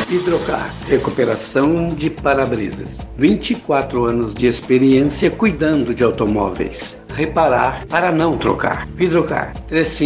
Hidrocar, recuperação de para-brisas. 24 anos de experiência cuidando de automóveis. Reparar para não trocar. Hidrocar,